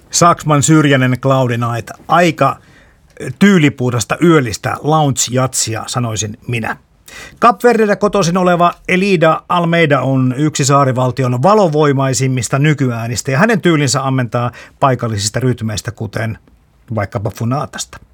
Saksman Syrjänen Cloudy Night. Aika tyylipuhdasta yöllistä lounge-jatsia, sanoisin minä. Kapverdellä kotoisin oleva Elida Almeida on yksi saarivaltion valovoimaisimmista nykyäänistä ja hänen tyylinsä ammentaa paikallisista rytmeistä, kuten vaikkapa funatasta.